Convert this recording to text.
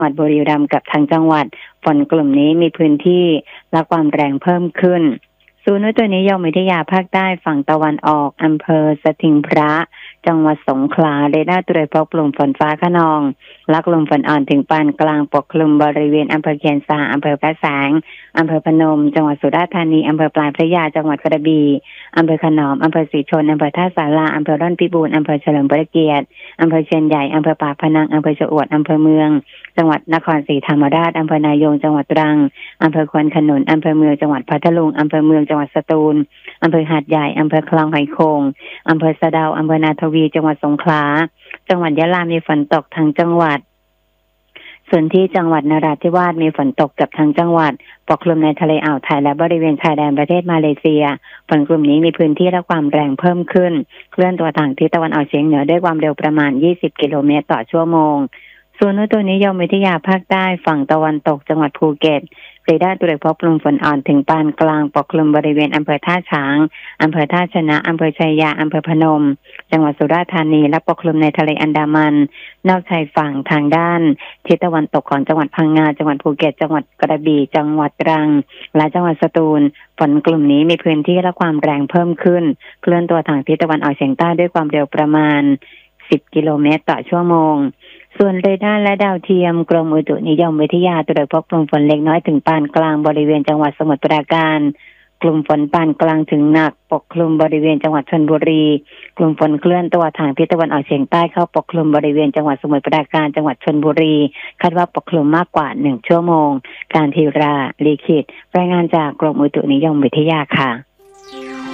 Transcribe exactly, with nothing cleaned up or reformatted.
วัดบุรีรัมย์กับทางจังหวัดฝนกลุ่มนี้มีพื้นที่และความแรงเพิ่มขึ้นศูนย์อุตุนิยมวิทยาภาคใต้ฝั่งตะวันออกอำเภอสถิงพระจังหวัดสงขลาเรดาร์ตรวจพบกลุ่มฝนฟ้าคะนองและกลุ่มฝนอ่อนถึงปานกลางปกคลุมบริเวณอำเภอเคียนซาอำเภอพระแสงอำเภอพนมจังหวัดสุราษฎร์ธานีอำเภอปลายพระยาจังหวัดกระบี่อำเภอขนอมอำเภอศรีชนอำเภอท่าสาราอำเภอร่อนพิบูลอำเภอเฉลิมพระเกียรติอำเภอเชียนใหญ่อำเภอปากพนังอำเภอชะอวดอำเภอเมืองจังหวัดนครศรีธรรมราชอำเภอนายงจังหวัดตรังอำเภอควนขนุนอำเภอเมืองจังหวัดพัทลุงอำเภอเมืองจังหวัดสตูลอำเภอหาดใหญ่อำเภอคลองหอยโขงอำเภอสะเดาอำเภอนาทวีจังหวัดสงขลาจังหวัดยะลามีฝนตกทั้งจังหวัดส่วนที่จังหวัดนราธิวาสมีฝนตกกับทั้งจังหวัดปกคลุมในทะเลอ่าวไทยและบริเวณชายแดนประเทศมาเลเซียฝนกลุ่มนี้มีพื้นที่และความแรงเพิ่มขึ้นเคลื่อนตัวทางทิศตะวันออกเฉียงเหนือด้วยความเร็วประมาณยี่สิบกิโลเมตรต่อชั่วโมงศูนย์อุตุนิยมวิทยาภาคใต้ฝั่งตะวันตกจังหวัดภูเก็ตเรดาร์ตรวจพบกลุ่มฝนอ่อนถึงปานกลางปกคลุมบริเวณอำเภอท่าช้างอำเภอท่าชนะอำเภอชัยยาอำเภอพนมจังหวัดสุราษฎร์ธานีและปกคลุมในทะเลอันดามันนอกชายฝั่งทางด้านทิศตะวันตกของจังหวัดพังงาจังหวัดภูเก็ตจังหวัดกระบี่จังหวัดตรังและจังหวัดสตูลฝนกลุ่มนี้มีพื้นที่และความแรงเพิ่มขึ้นเคลื่อนตัวทางทิศตะวันออกเฉียงใต้ด้วยความเร็วประมาณสิบกิโลเมตรต่อชั่วโมงส่วนเรดาร์และดาวเทียมกรมอุตุนิยมวิทยาตรวจพบกลุ่มฝนเล็กน้อยถึงปานกลางบริเวณจังหวัดสมุทรปราการกลุ่มฝนปานกลางถึงหนักปกคลุมบริเวณจังหวัดชลบุรีกลุ่มฝนเคลื่อนตัวทางทิศตะวันออกเฉียงใต้เข้าปกคลุมบริเวณจังหวัดสมุทรปราการจังหวัดชลบุรีคาดว่าปกคลุมมากกว่าหนึ่งชั่วโมงการทีราลีขิตรายงานจากกรมอุตุนิยมวิทยาค่ะ